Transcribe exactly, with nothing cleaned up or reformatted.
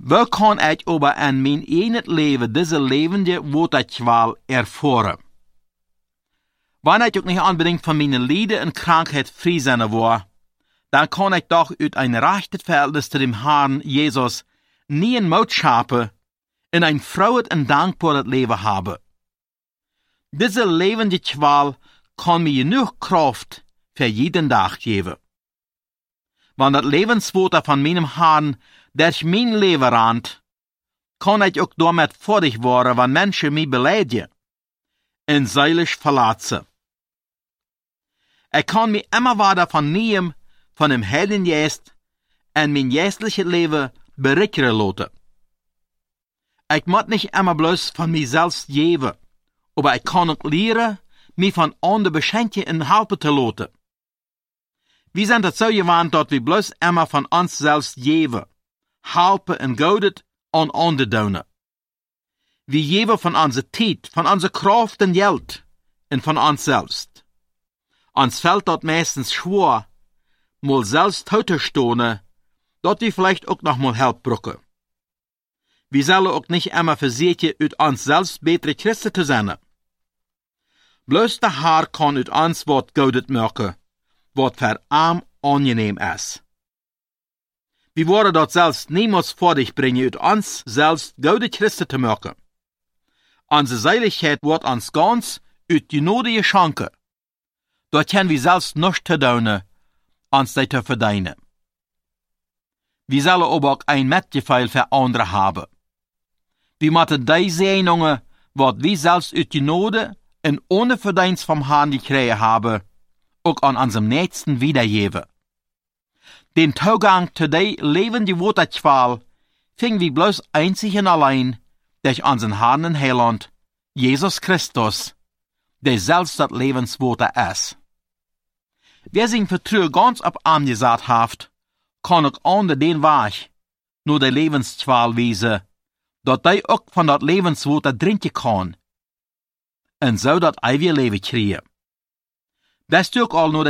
Wo kan ik aber an mijn enig leven deze levende waterkwal ervaren? Wanneer ik ook niet unbedingt van mijn lijden en krankheid vrij zijn war, dan kan ik toch uit een rechtes verhältnis zu dem Herrn Jesus nie een moed schapen en een vrolijk en dankbaar leven hebben. Deze levende kwal kan me genoeg kracht voor jeden dag geven. Want dat levenswater van mijn Herrn durch mijn leven randt, kan ik ook daarmee voedig worden, wanneer mensen mij beleiden en zeilig verlaten. Ik kan me immer wieder vernehmen von dem Heiligen Geist en mijn geestliche leven berichten laten. Ik moet niet immer bloß von mir selbst geben, aber ich kann auch leren, mich von anderen beschenken en helpen te laten. Wir sind het so gewandt, dat wir bloß immer von uns selbst geben, helpen en Goudet an anderen doen. Wir geben von unserer Zeit, von unserer Kraft en Geld en von uns selbst. Uns fällt dat meistens schwer, mal selbst heute stehen, dat wir vielleicht auch noch mal Hilfe brauchen. Wir sollen auch nicht immer versuchen, uit uns selbst bessere Christen zu sein. Bloß der Herr kann uit uns wat Goudet machen, wat für arm angenehm ist. Wir wollen dort selbst niemals vor dich bringen, uit uns selbst gute Christen zu machen. Unsere Seiligkeit wird uns ganz uit die Gnade geschenkt. Dort können wir selbst nichts zu tun, uns das zu verdienen. Wir sollen aber auch ein Mitgefühl für andere haben. Wir müssen die Segnungen, was wir selbst uit die Gnade und ohne Verdienst vom Herrn gekriegt haben, auch an unserem Nächsten wiedergeben. Den Zugang zu der lebenden Waterqual finden wir bloß einzig und allein durch unseren Herrn und Heiland, Jesus Christus, der selbst das Lebenswater ist. Wer sich Vertrauen ganz auf ihn gesagt hat, kann auch under den Weg nur der Lebensqual wiesen, dat hij ook van dat levenswater drinken kan, en zo dat ewige leven kriegen. Dat is ook al nur